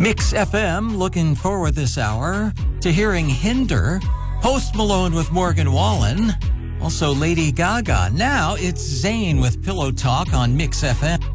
Mix FM looking forward this hour to hearing Hinder, Post Malone with Morgan Wallen, also Lady Gaga. Now it's Zayn with Pillow Talk on Mix FM.